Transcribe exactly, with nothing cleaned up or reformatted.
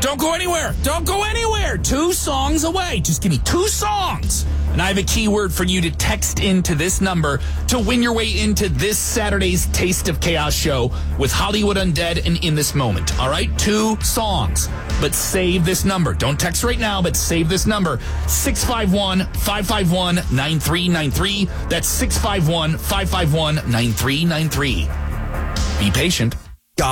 Don't go anywhere. Don't go anywhere. Two songs away. Just give me two songs. And I have a keyword for you to text into this number to win your way into this Saturday's Taste of Chaos show with Hollywood Undead and In This Moment. All right? Two songs. But save this number. Don't text right now, but save this number. six five one, five five one, nine three nine three. That's six five one, five five one, nine three nine three. Be patient.